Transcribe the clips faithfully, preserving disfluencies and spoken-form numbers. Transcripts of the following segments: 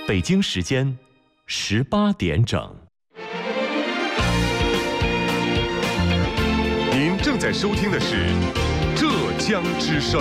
北京时间十八点整。 您正在收听的是浙江之声。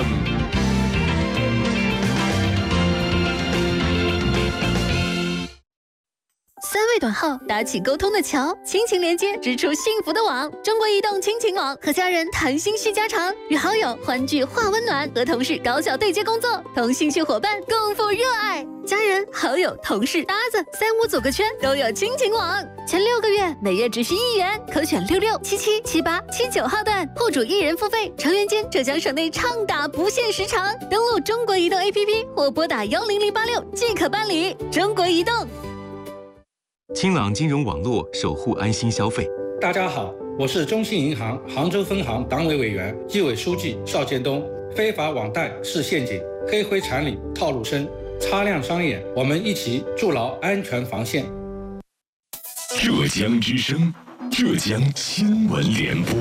三位短号搭起沟通的桥，亲情连接织出幸福的网。中国移动亲情网，和家人谈心叙家常，与好友欢聚话温暖，和同事高效对接工作，同兴趣伙伴共赴热爱。家人、好友、同事、搭子，三五组个圈，都有亲情网。前六个月每月只需一元，可选六六、七七、七八、七九号段，户主一人付费，成员间浙江省内畅打不限时长。登录中国移动 A P P 或拨打幺零零八六即可办理。中国移动。 清朗金融网络，守护安心消费。 大家好，我是中信银行杭州分行党委委员、纪委书记邵建东。非法网贷是陷阱，黑灰产里套路深，擦亮双眼，我们一起筑牢安全防线。 浙江之声，浙江新闻联播。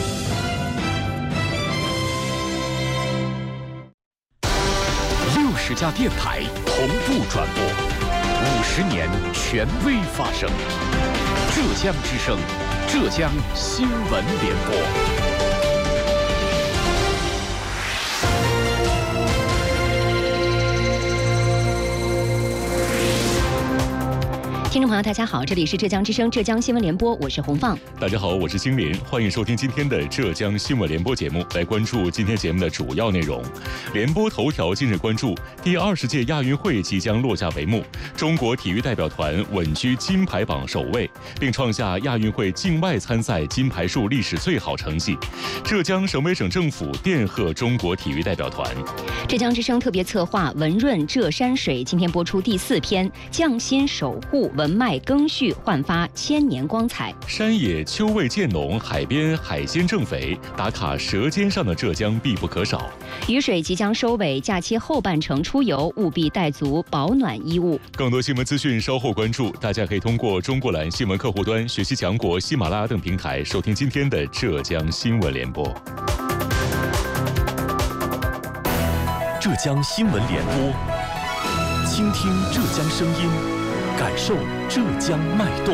六十家电台同步转播。五十年权威发声，浙江之声，浙江新闻联播。 听众朋友，大家好，这里是浙江之声浙江新闻联播，我是洪放。 大家好，我是金林，欢迎收听今天的浙江新闻联播节目，来关注今天节目的主要内容。联播头条今日关注，第二十届亚运会即将落下帷幕，中国体育代表团稳居金牌榜首位，并创下亚运会境外参赛金牌数历史最好成绩。浙江省委省政府电贺中国体育代表团。 浙江之声特别策划文润浙山水今天播出第四篇，匠心守护文脉更续，焕发千年光彩。 山野秋味渐浓，海边海鲜正肥，打卡舌尖上的浙江必不可少。 雨水即将收尾，假期后半程出游务必带足保暖衣物。 更多新闻资讯稍后关注，大家可以通过中国蓝新闻客户端、学习强国、喜马拉雅等平台收听今天的浙江新闻联播。 浙江新闻联播，倾听浙江声音，感受浙江脉动。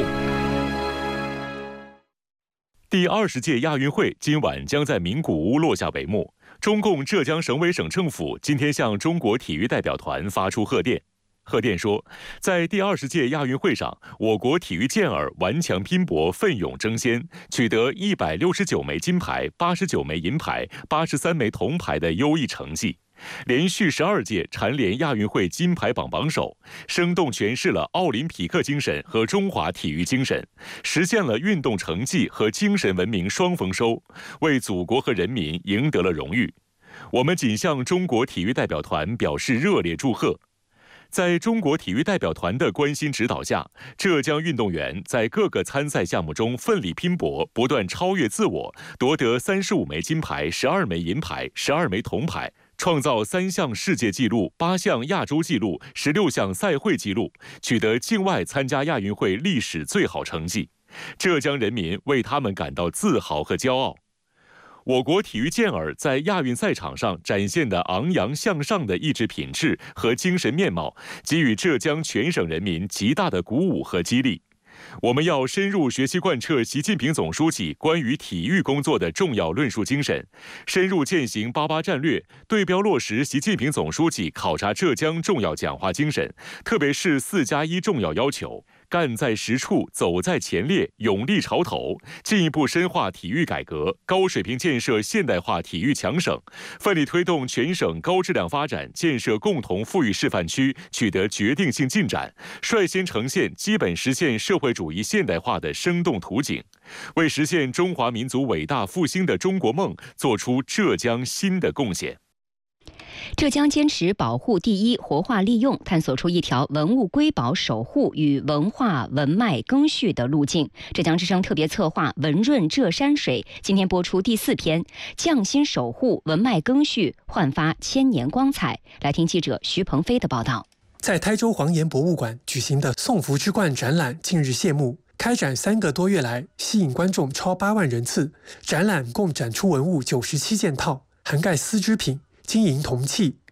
第二十届亚运会今晚将在名古屋落下帷幕。中共浙江省委省政府今天向中国体育代表团发出贺电。贺电说，在第二十届亚运会上，我国体育健儿顽强拼搏、奋勇争先，取得一百六十九枚金牌、八十九枚银牌、八十三枚铜牌的优异成绩，连续十二届蝉联亚运会金牌榜榜首，生动诠释了奥林匹克精神和中华体育精神，实现了运动成绩和精神文明双丰收，为祖国和人民赢得了荣誉。我们谨向中国体育代表团表示热烈祝贺。在中国体育代表团的关心指导下，浙江运动员在各个参赛项目中奋力拼搏，不断超越自我，夺得三十五枚金牌、十二枚银牌、十二枚铜牌，创造三项世界纪录、八项亚洲纪录、十六项赛会纪录，取得境外参加亚运会历史最好成绩。浙江人民为他们感到自豪和骄傲。我国体育健儿在亚运赛场上展现的昂扬向上的意志品质和精神面貌，给予浙江全省人民极大的鼓舞和激励。我们要深入学习贯彻习近平总书记关于体育工作的重要论述精神，深入践行八八战略，对标落实习近平总书记考察浙江重要讲话精神，特别是四加一重要要求，干在实处，走在前列，勇立潮头，进一步深化体育改革，高水平建设现代化体育强省，奋力推动全省高质量发展，建设共同富裕示范区取得决定性进展，率先呈现基本实现社会主义现代化的生动图景，为实现中华民族伟大复兴的中国梦做出浙江新的贡献。 浙江坚持保护第一，活化利用，探索出一条文物瑰宝守护与文化文脉更续的路径。浙江之声特别策划文润浙山水今天播出第四篇，匠心守护文脉更续，焕发千年光彩。来听记者徐鹏飞的报道。 在台州黄岩博物馆举行的宋福之冠展览近日谢幕，开展三个多月来，吸引观众超八万人次。展览共展出文物九十七件套，涵盖丝织品、金银铜器、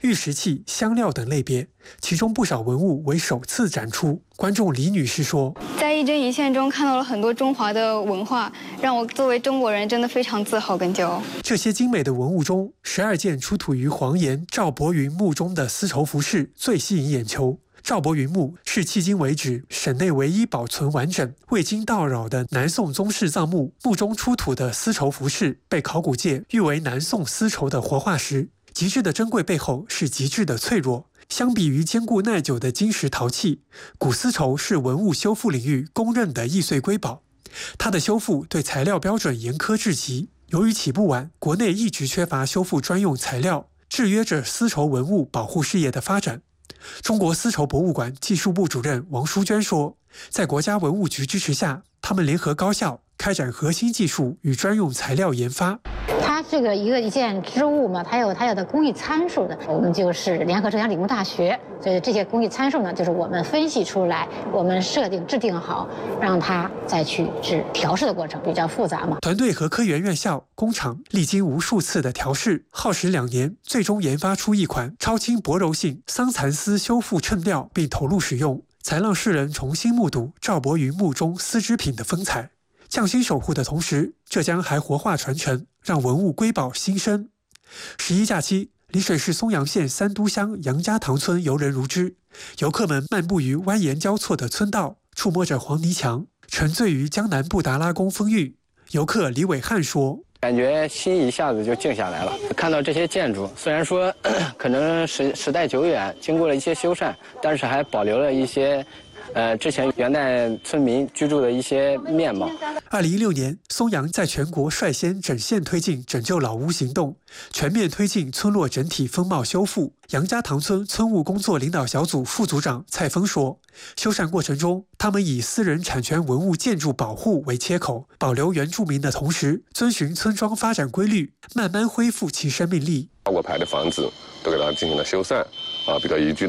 玉石器、香料等类别，其中不少文物为首次展出。观众李女士说：“ 在一针一线中看到了很多中华的文化，让我作为中国人真的非常自豪跟骄傲。” 这些精美的文物中，十二件出土于黄岩赵伯云墓中的丝绸服饰最吸引眼球。赵伯云墓是迄今为止省内唯一保存完整、未经盗扰的南宋宗室葬墓。墓中出土的丝绸服饰被考古界誉为南宋丝绸的活化石。极致的珍贵背后是极致的脆弱。相比于坚固耐久的金石陶器，古丝绸是文物修复领域公认的易碎瑰宝。它的修复对材料标准严苛至极。由于起步晚，国内一直缺乏修复专用材料，制约着丝绸文物保护事业的发展。中国丝绸博物馆技术部主任王淑娟说，在国家文物局支持下，他们联合高校开展核心技术与专用材料研发。 它这个一个一件织物嘛，它有它有的工艺参数的，我们就是联合浙江理工大学，所以这些工艺参数呢，就是我们分析出来，我们设定制定好，让它再去制调试的过程比较复杂嘛。 团队和科研院校、工厂历经无数次的调试，耗时两年，最终研发出一款超轻薄柔性桑蚕丝修复衬料，并投入使用，才让世人重新目睹赵伯云墓中丝织品的风采。匠心守护的同时，浙江还活化传承，让文物瑰宝新生。十一假期，丽水市松阳县三都乡杨家塘村游人如织，游客们漫步于蜿蜒交错的村道，触摸着黄泥墙，沉醉于江南布达拉宫风韵。游客李伟汉说：“ 感觉心一下子就静下来了。看到这些建筑，虽然说可能时时代久远，经过了一些修缮，但是还保留了一些。”呃，之前元代村民居住的一些面貌。 二零一六年，松阳在全国率先整县推进拯救老屋行动，全面推进村落整体风貌修复。杨家塘村村务工作领导小组副组长蔡峰说，修缮过程中，他们以私人产权文物建筑保护为切口，保留原住民的同时，遵循村庄发展规律，慢慢恢复其生命力。 我牌的房子都给它进行了修缮，啊，比较宜居。